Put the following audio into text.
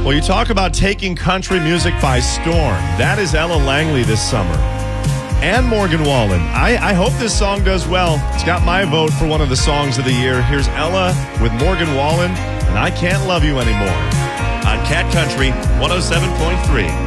Well, you talk about taking country music by storm. That is Ella Langley this summer. And Morgan Wallen. I hope this song does well. It's got my vote for one of the songs of the year. Here's Ella with Morgan Wallen, and I Can't Love You Anymore on Cat Country 107.3.